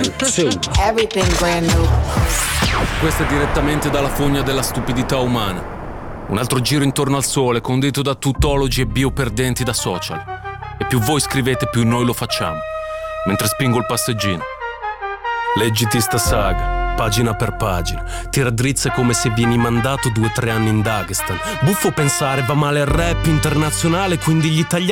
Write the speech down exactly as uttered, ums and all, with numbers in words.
Everything brand new. Questa è direttamente dalla fogna della stupidità umana. Un altro giro intorno al sole, condito da tuttologi e bioperdenti da social. E più voi scrivete, più noi lo facciamo. Mentre spingo il passeggino. Leggiti sta saga, pagina per pagina. Ti raddrizza come se vieni mandato due o tre anni in Dagestan. Buffo pensare, va male il rap internazionale, quindi gli italiani